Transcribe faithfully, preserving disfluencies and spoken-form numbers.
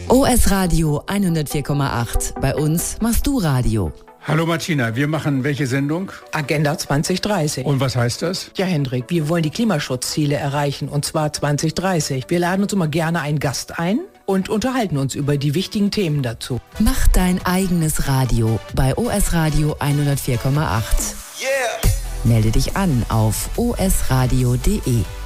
O S Radio hundertvier Komma acht. Bei uns machst du Radio. Hallo Martina, wir machen welche Sendung? Agenda zwanzig dreißig. Und was heißt das? Ja, Hendrik, wir wollen die Klimaschutzziele erreichen, und zwar zwanzig dreißig. Wir laden uns immer gerne einen Gast ein und unterhalten uns über die wichtigen Themen dazu. Mach dein eigenes Radio bei O S Radio hundertvier Komma acht. Yeah. Melde dich an auf o s radio punkt d e.